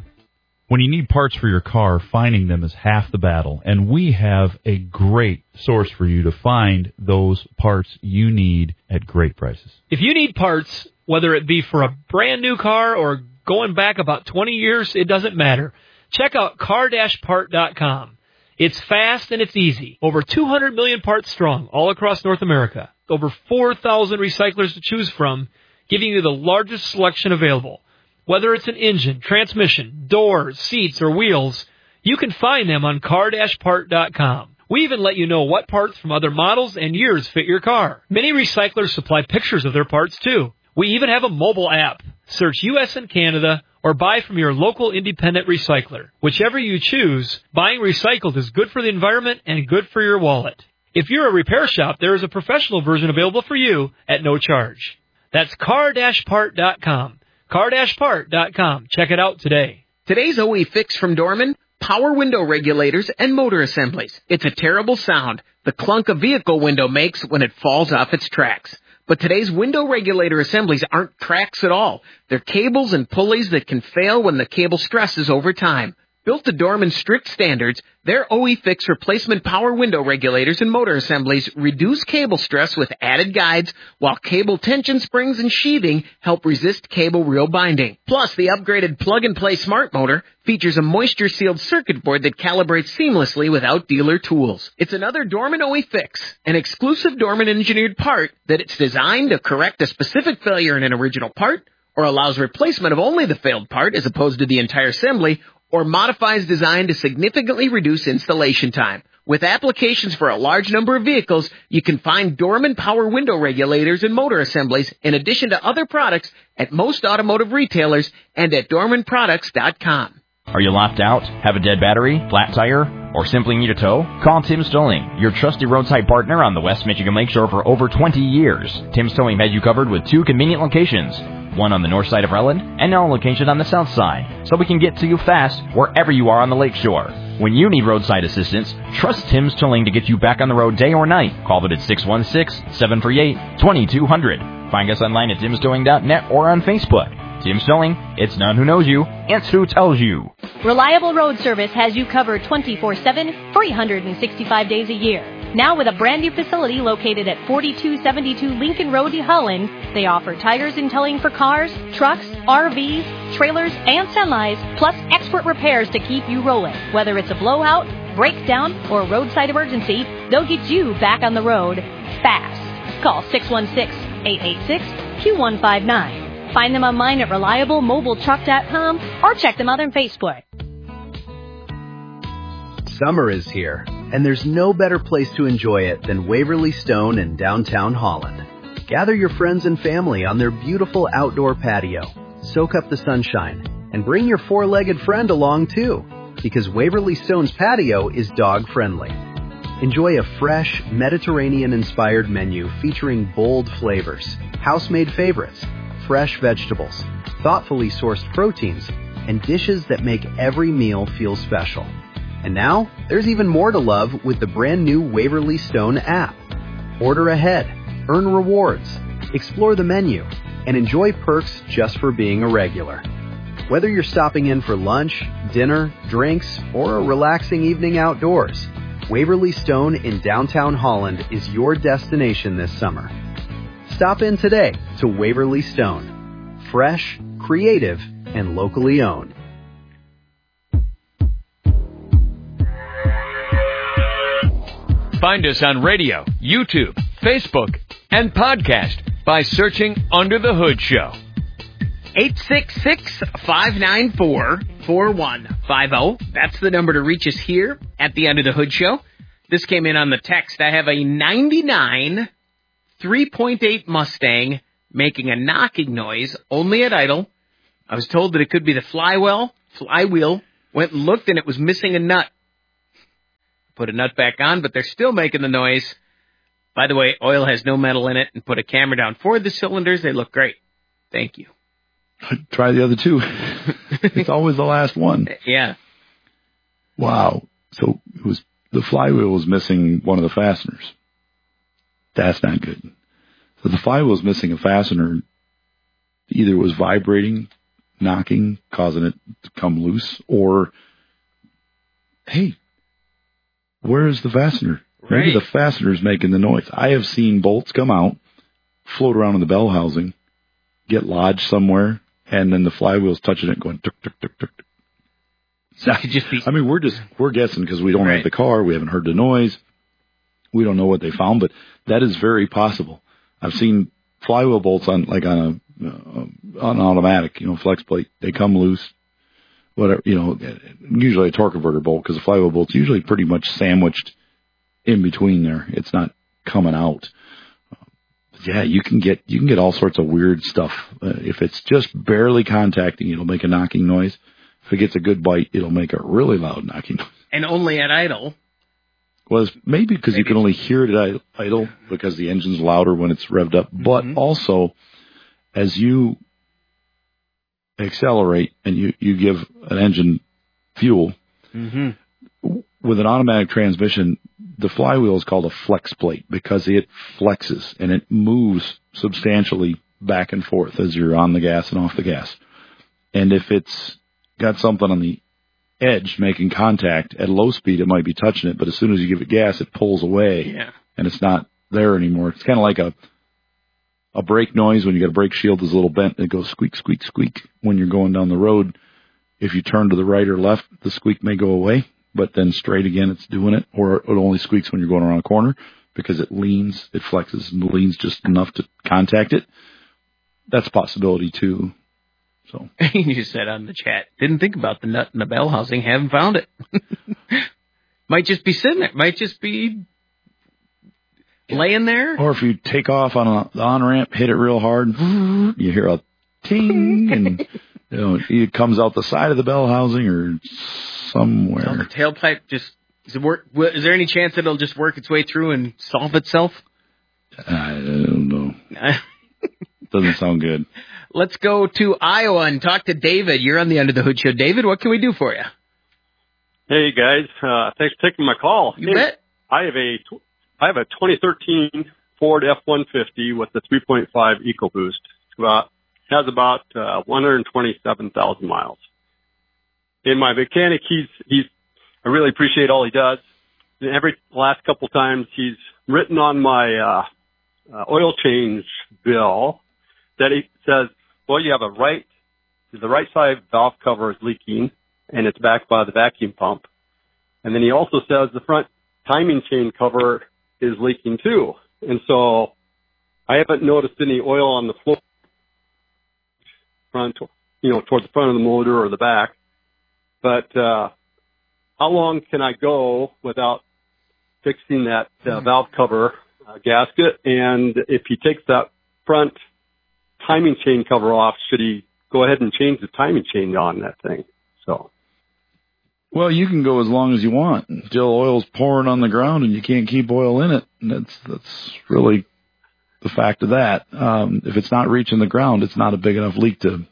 When you need parts for your car, finding them is half the battle, and we have a great source for you to find those parts you need at great prices. If you need parts, whether it be for a brand new car or going back about twenty years, it doesn't matter. Check out car dash part dot com. It's fast and it's easy. Over two hundred million parts strong all across North America. Over four thousand recyclers to choose from, giving you the largest selection available. Whether it's an engine, transmission, doors, seats, or wheels, you can find them on car dash part dot com. We even let you know what parts from other models and years fit your car. Many recyclers supply pictures of their parts too. We even have a mobile app. Search U S and Canada or buy from your local independent recycler. Whichever you choose, buying recycled is good for the environment and good for your wallet. If you're a repair shop, there is a professional version available for you at no charge. That's car dash part dot com. car dash part dot com. Check it out today. Today's O E Fix from Dorman, power window regulators and motor assemblies. It's a terrible sound the clunk a vehicle window makes when it falls off its tracks. But today's window regulator assemblies aren't tracks at all. They're cables and pulleys that can fail when the cable stresses over time. Built to Dorman's strict standards, their O E Fix replacement power window regulators and motor assemblies reduce cable stress with added guides, while cable tension springs and sheathing help resist cable reel binding. Plus, the upgraded plug-and-play smart motor features a moisture-sealed circuit board that calibrates seamlessly without dealer tools. It's another Dorman O E Fix, an exclusive Dorman-engineered part that it's designed to correct a specific failure in an original part, or allows replacement of only the failed part as opposed to the entire assembly, or modifies design to significantly reduce installation time. With applications for a large number of vehicles, you can find Dorman power window regulators and motor assemblies in addition to other products at most automotive retailers and at dorman products dot com. Are you locked out? Have a dead battery? Flat tire? Or simply need a tow? Call Tim's Towing, your trusted roadside partner on the West Michigan Lakeshore for over twenty years. Tim's Towing has you covered with two convenient locations. One on the north side of Rutland, and now a location on the south side, so we can get to you fast wherever you are on the lakeshore. When you need roadside assistance, trust Tim's Towing to get you back on the road day or night. Call them at six one six, seven three eight, two two zero zero. Find us online at tims towing dot net or on Facebook. Tim's Towing, it's not who knows you, it's who tells you. Reliable Road Service has you covered twenty-four seven, three hundred sixty-five days a year. Now with a brand new facility located at forty-two seventy-two Lincoln Road, Holland, they offer tires and towing for cars, trucks, R Vs, trailers, and semis, plus expert repairs to keep you rolling. Whether it's a blowout, breakdown, or a roadside emergency, they'll get you back on the road fast. Call six one six, eight eight six, two one five nine. Find them online at reliable mobile truck dot com or check them out on Facebook. Summer is here, and there's no better place to enjoy it than Waverly Stone in downtown Holland. Gather your friends and family on their beautiful outdoor patio, soak up the sunshine, and bring your four-legged friend along too, because Waverly Stone's patio is dog-friendly. Enjoy a fresh, Mediterranean-inspired menu featuring bold flavors, house-made favorites, fresh vegetables, thoughtfully sourced proteins, and dishes that make every meal feel special. And now, there's even more to love with the brand new Waverly Stone app. Order ahead, earn rewards, explore the menu, and enjoy perks just for being a regular. Whether you're stopping in for lunch, dinner, drinks, or a relaxing evening outdoors, Waverly Stone in downtown Holland is your destination this summer. Stop in today to Waverly Stone. Fresh, creative, and locally owned. Find us on radio, YouTube, Facebook, and podcast by searching Under the Hood Show. eight six six, five nine four, four one five zero. That's the number to reach us here at the Under the Hood Show. This came in on the text. I have a ninety-nine three point eight Mustang making a knocking noise only at idle. I was told that it could be the flywheel. Flywheel. Went and looked and it was missing a nut. Put a nut back on, but they're still making the noise. By the way, oil has no metal in it, and put a camera down for the cylinders. They look great. Thank you. Try the other two. It's always the last one. Yeah. Wow. So it was the flywheel was missing one of the fasteners. That's not good. So the flywheel was missing a fastener. Either it was vibrating, knocking, causing it to come loose, or, hey, where is the fastener? Right. Maybe the fastener's making the noise. I have seen bolts come out, float around in the bell housing, get lodged somewhere, and then the flywheel's touching it going tuk, tuk, tuk, tuk. So, just be, I mean, we're just, we're guessing because we don't right. have the car. We haven't heard the noise. We don't know what they found, but that is very possible. I've seen flywheel bolts on, like on a, uh, on an automatic, you know, flex plate. They come loose. Whatever, you know, usually a torque converter bolt, because a flywheel bolt's usually pretty much sandwiched in between there. It's not coming out. Yeah, you can get you can get all sorts of weird stuff. Uh, if it's just barely contacting, it'll make a knocking noise. If it gets a good bite, it'll make a really loud knocking noise. And only at idle. Well, it's maybe because you can only hear it at idle because the engine's louder when it's revved up. But mm-hmm. also, as you accelerate and you, you give an engine fuel, mm-hmm. with an automatic transmission, the flywheel is called a flex plate because it flexes and it moves substantially back and forth as you're on the gas and off the gas. And if it's got something on the edge making contact at low speed, it might be touching it, but as soon as you give it gas, it pulls away yeah. and it's not there anymore. It's kind of like a a brake noise when you got a brake shield is a little bent. It goes squeak, squeak, squeak when you're going down the road. If you turn to the right or left, the squeak may go away, but then straight again, it's doing it, or it only squeaks when you're going around a corner because it leans, it flexes and leans just enough to contact it. That's a possibility too. So you said on the chat, didn't think about the nut in the bell housing, haven't found it. Might just be sitting there. Might just be laying there. Or if you take off on a, the on-ramp, hit it real hard, you hear a ting, and you know, it comes out the side of the bell housing or somewhere. So the tailpipe just, is, it work, is there any chance that it'll just work its way through and solve itself? I don't know. Doesn't sound good. Let's go to Iowa and talk to David. You're on the Under the Hood Show. David, what can we do for you? Hey, guys. Uh, thanks for taking my call. You hey, bet. I have a, I have a twenty thirteen Ford F one fifty with the three point five EcoBoost. It has about uh, one hundred twenty-seven thousand miles. And my mechanic, he's, he's, I really appreciate all he does. And every last couple times he's written on my uh, uh, oil change bill that he says, well, you have a right, the right side valve cover is leaking and it's backed by the vacuum pump. And then he also says the front timing chain cover is leaking too. And so I haven't noticed any oil on the floor front, you know, towards the front of the motor or the back. But, uh, how long can I go without fixing that uh, valve cover uh, gasket? And if he takes that front timing chain cover off, should he go ahead and change the timing chain on that thing? So, well, you can go as long as you want until oil's pouring on the ground and you can't keep oil in it. And that's that's really the fact of that. Um, if it's not reaching the ground, it's not a big enough leak to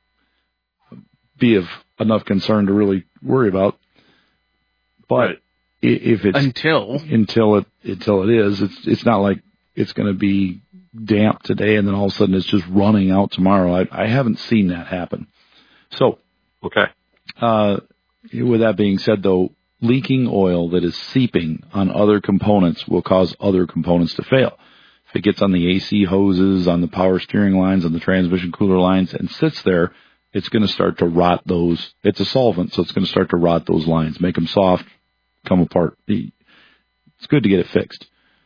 be of enough concern to really worry about. But right. if it's until until it until it is, it's it's not like it's going to be damp today and then all of a sudden it's just running out tomorrow. I, I haven't seen that happen. So, okay. Uh, with that being said, though, leaking oil that is seeping on other components will cause other components to fail. If it gets on the A C hoses, on the power steering lines, on the transmission cooler lines, and sits there, it's going to start to rot those. It's a solvent, so it's going to start to rot those lines, make them soft, come apart. it's good to get it fixed.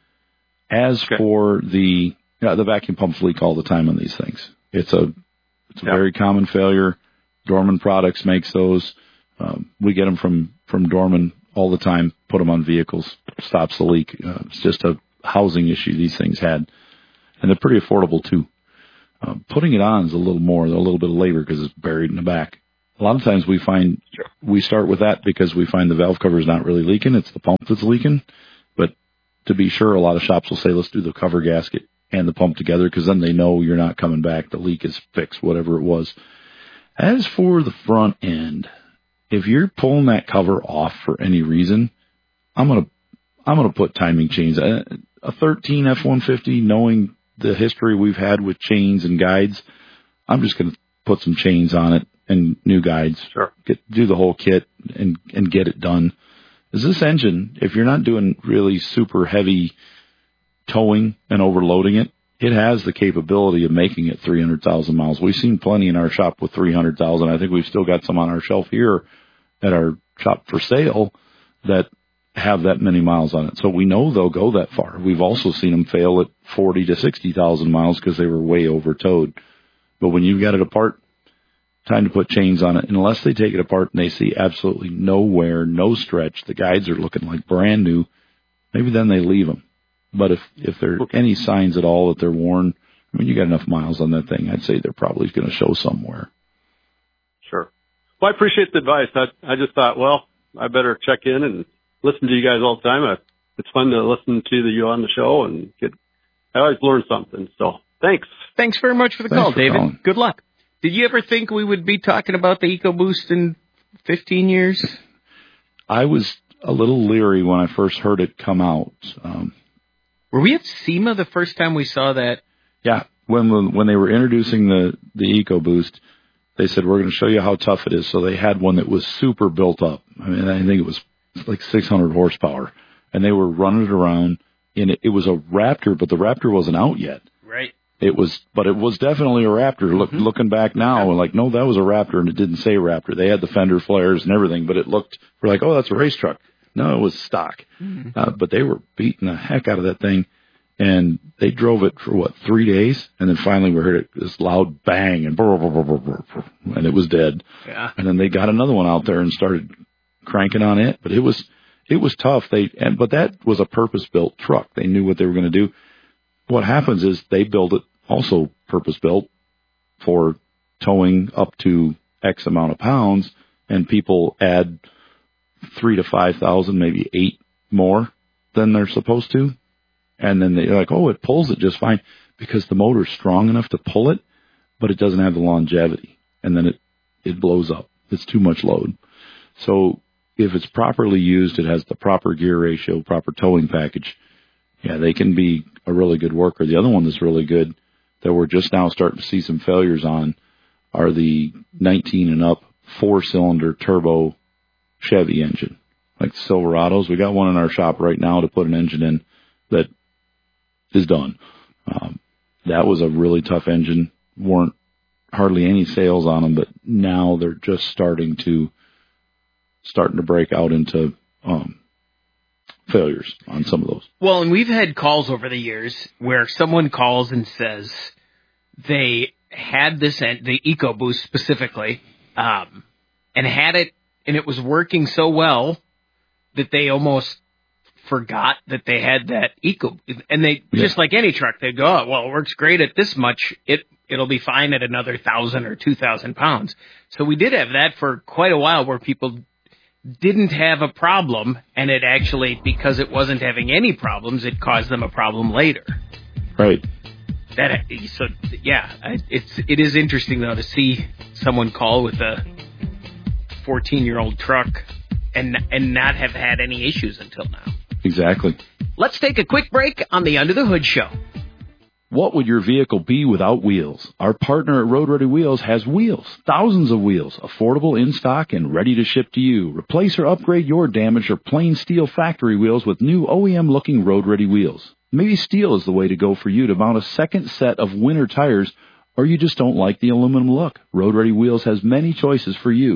As Okay. for the yeah, the vacuum pumps leak all the time on these things. It's a it's a Yeah. very common failure. Dorman Products makes those. Um, we get them from from Dorman all the time. Put them on vehicles, stops the leak. Uh, it's just a housing issue these things had, and they're pretty affordable too. Uh, putting it on is a little more, a little bit of labor because it's buried in the back. A lot of times we find Sure. we start with that because we find the valve cover is not really leaking. It's the pump that's leaking. But to be sure, a lot of shops will say, let's do the cover gasket and the pump together because then they know you're not coming back. The leak is fixed, whatever it was. As for the front end, if you're pulling that cover off for any reason, I'm going to I'm going to put timing chains. A, a thirteen F one fifty, knowing the history we've had with chains and guides, I'm just going to put some chains on it and new guides. Sure. Get, do the whole kit and, and get it done. Is this engine, if you're not doing really super heavy towing and overloading it, it has the capability of making it three hundred thousand miles. We've seen plenty in our shop with three hundred thousand. I think we've still got some on our shelf here at our shop for sale that have that many miles on it. So we know they'll go that far. We've also seen them fail at forty to sixty thousand miles because they were way over towed. But when you've got it apart, time to put chains on it. And unless they take it apart and they see absolutely no wear, no stretch, the guides are looking like brand new, maybe then they leave them. But if, if there are any signs at all that they're worn, I mean, you got enough miles on that thing, I'd say they're probably going to show somewhere. Sure. Well, I appreciate the advice. I, I just thought, well, I better check in and listen to you guys all the time. I, it's fun to listen to the, you on the show and get, I always learn something. So thanks. Thanks very much for the Thanks call, for David. calling. Good luck. Did you ever think we would be talking about the EcoBoost in fifteen years? I was a little leery when I first heard it come out. Um, Were we at SEMA the first time we saw that? yeah, when when they were introducing the, the EcoBoost, they said, we're going to show you how tough it is. So they had one that was super built up. I mean, I think it was like six hundred horsepower. And they were running it around. In it, it was a Raptor, but the Raptor wasn't out yet. Right. It was, but it was definitely a Raptor. Look, Mm-hmm. looking back now, we're like, no, that was a Raptor, and it didn't say Raptor. They had the fender flares and everything, but it looked, we're like, oh, that's a race truck. No, it was stock. Mm-hmm. Uh, but they were beating the heck out of that thing, and they drove it for, what, three days? And then finally we heard it, this loud bang, and brr, brr, brr, brr, brr, brr, and it was dead. Yeah. And then they got another one out there and started cranking on it, but it was, it was tough. They, and, but that was a purpose-built truck. They knew what they were going to do. What happens is they build it also purpose-built for towing up to X amount of pounds, and people add three to five thousand, maybe eight more than they're supposed to, and then they're like, oh, it pulls it just fine because the motor's strong enough to pull it, but it doesn't have the longevity, and then it it blows up. It's too much load. So if it's properly used, it has the proper gear ratio, proper towing package. Yeah, they can be a really good worker. The other one that's really good that we're just now starting to see some failures on are the nineteen and up four-cylinder turbo Chevy engine, like Silverados. We got one in our shop right now to put an engine in that is done. Um, that was a really tough engine. Weren't hardly any sales on them, but now they're just starting to starting to break out into um, failures on some of those. Well, and we've had calls over the years where someone calls and says they had this, en- the EcoBoost specifically, um, and had it, and it was working so well that they almost forgot that they had that Eco, and they, Yeah. just like any truck, they go, oh, well, it works great at this much, it, it'll be fine at another thousand or two thousand pounds. So we did have that for quite a while where people didn't have a problem, and it actually, because it wasn't having any problems, it caused them a problem later. Right. That so yeah, I- it's it is interesting though to see someone call with a fourteen year old truck and and not have had any issues until now. Exactly. Let's take a quick break on the Under the Hood Show. What would your vehicle be without wheels? Our partner at Road Ready Wheels has wheels, thousands of wheels, affordable in stock and ready to ship to you. Replace or upgrade your damaged or plain steel factory wheels with new O E M looking Road Ready wheels. Maybe steel is the way to go for you to mount a second set of winter tires, or you just don't like the aluminum look. Road Ready Wheels has many choices for you.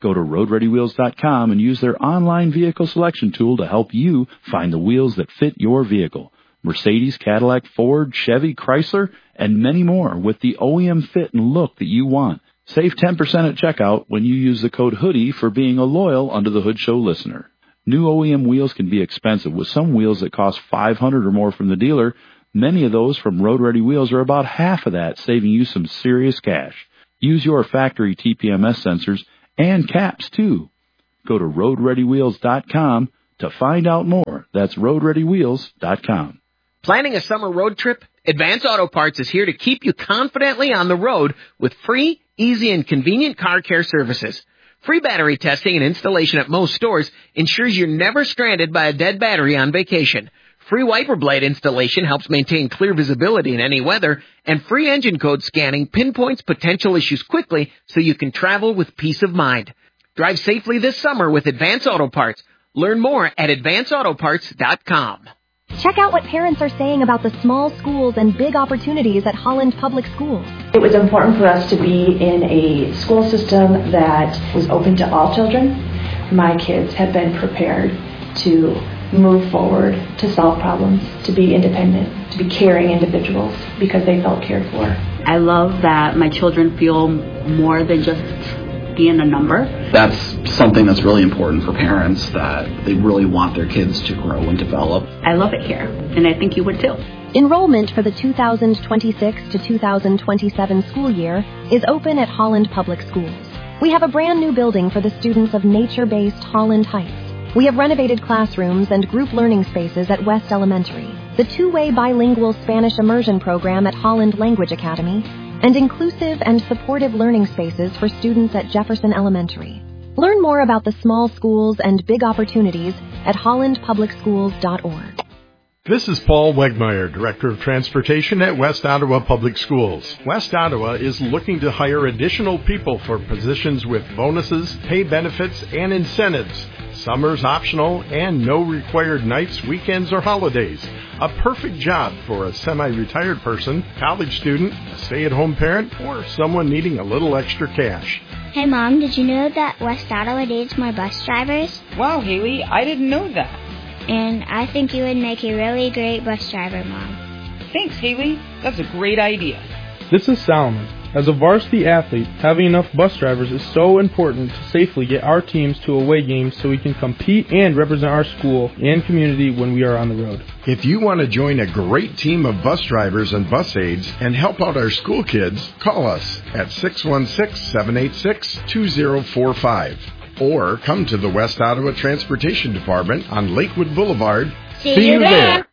Go to road ready wheels dot com and use their online vehicle selection tool to help you find the wheels that fit your vehicle. Mercedes, Cadillac, Ford, Chevy, Chrysler, and many more with the O E M fit and look that you want. Save ten percent at checkout when you use the code HOODIE for being a loyal Under the Hood Show listener. New O E M wheels can be expensive, with some wheels that cost five hundred dollars or more from the dealer. Many of those from Road Ready Wheels are about half of that, saving you some serious cash. Use your factory T P M S sensors and caps, too. Go to road ready wheels dot com to find out more. That's road ready wheels dot com. Planning a summer road trip? Advance Auto Parts is here to keep you confidently on the road with free, easy, and convenient car care services. Free battery testing and installation at most stores ensures you're never stranded by a dead battery on vacation. Free wiper blade installation helps maintain clear visibility in any weather, and free engine code scanning pinpoints potential issues quickly so you can travel with peace of mind. Drive safely this summer with Advance Auto Parts. Learn more at advance auto parts dot com. Check out what parents are saying about the small schools and big opportunities at Holland Public Schools. It was important for us to be in a school system that was open to all children. My kids have been prepared to move forward, to solve problems, to be independent, to be caring individuals because they felt cared for. I love that my children feel more than just being a number. That's something that's really important for parents, that they really want their kids to grow and develop. I love it here, and I think you would too. Enrollment for the two thousand twenty-six to two thousand twenty-seven school year is open at Holland Public Schools. We have a brand new building for the students of nature-based Holland Heights. We have renovated classrooms and group learning spaces at West Elementary, the two-way bilingual Spanish immersion program at Holland Language Academy, and inclusive and supportive learning spaces for students at Jefferson Elementary. Learn more about the small schools and big opportunities at holland public schools dot org. This is Paul Wegmeyer, Director of Transportation at West Ottawa Public Schools. West Ottawa is looking to hire additional people for positions with bonuses, pay benefits, and incentives. Summer's optional and no required nights, weekends, or holidays. A perfect job for a semi-retired person, college student, a stay-at-home parent, or someone needing a little extra cash. Hey Mom, did you know that West Ottawa needs more bus drivers? Wow, Haley, I didn't know that. And I think you would make a really great bus driver, Mom. Thanks, Haley. That's a great idea. This is Solomon. As a varsity athlete, having enough bus drivers is so important to safely get our teams to away games so we can compete and represent our school and community when we are on the road. If you want to join a great team of bus drivers and bus aides and help out our school kids, call us at six one six, seven eight six, two zero four five. Or come to the West Ottawa Transportation Department on Lakewood Boulevard. See, See you there. there.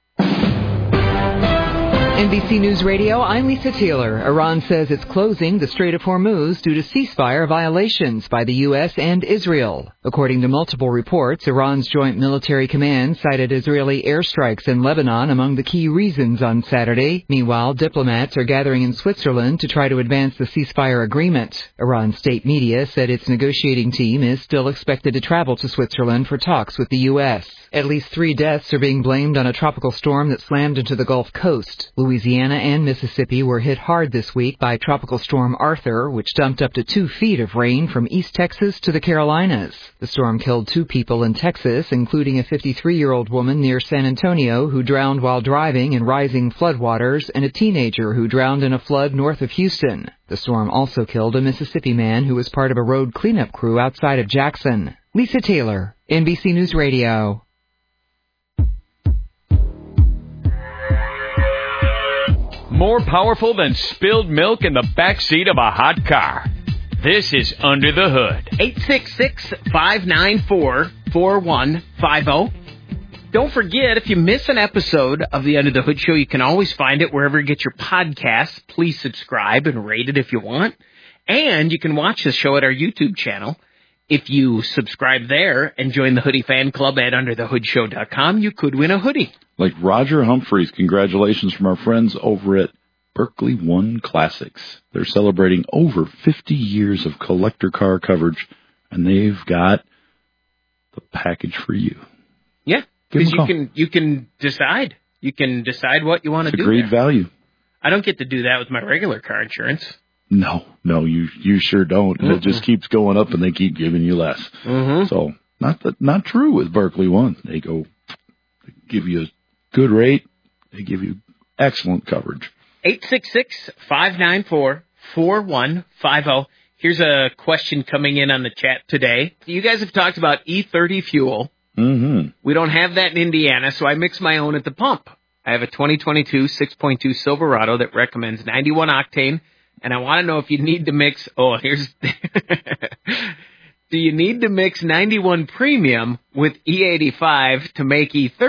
N B C News Radio, I'm Lisa Taylor. Iran says it's closing the Strait of Hormuz due to ceasefire violations by the U S and Israel. According to multiple reports, Iran's Joint Military Command cited Israeli airstrikes in Lebanon among the key reasons on Saturday. Meanwhile, diplomats are gathering in Switzerland to try to advance the ceasefire agreement. Iran's state media said its negotiating team is still expected to travel to Switzerland for talks with the U S. At least three deaths are being blamed on a tropical storm that slammed into the Gulf Coast. Louisiana and Mississippi were hit hard this week by Tropical Storm Arthur, which dumped up to two feet of rain from East Texas to the Carolinas. The storm killed two people in Texas, including a fifty-three-year-old woman near San Antonio who drowned while driving in rising floodwaters, and a teenager who drowned in a flood north of Houston. The storm also killed a Mississippi man who was part of a road cleanup crew outside of Jackson. Lisa Taylor, N B C News Radio. More powerful than spilled milk in the backseat of a hot car. This is Under the Hood. eight six six, five nine four, four one five zero. Don't forget, if you miss an episode of the Under the Hood Show, you can always find it wherever you get your podcasts. Please subscribe and rate it if you want. And you can watch the show at our YouTube channel. If you subscribe there and join the Hoodie Fan Club at under the hood show dot com, you could win a hoodie. Like Roger Humphreys, congratulations from our friends over at Berkeley One Classics. They're celebrating over fifty years of collector car coverage, and they've got the package for you. Yeah, because you can you can decide. You can decide what you want to do. It's a great there. value. I don't get to do that with my regular car insurance. No, no, you you sure don't. And Mm-mm. it just keeps going up, and they keep giving you less. Mm-hmm. So not that not true with Berkeley One. They go they give you a good rate. They give you excellent coverage. eight six six, five nine four, four one five zero. Here's a question coming in on the chat today. You guys have talked about E thirty fuel. Mm-hmm. We don't have that in Indiana, so I mix my own at the pump. I have a twenty twenty-two six point two Silverado that recommends ninety-one octane, and I want to know if you need to mix, oh, here's, do you need to mix ninety-one premium with E eighty-five to make E thirty?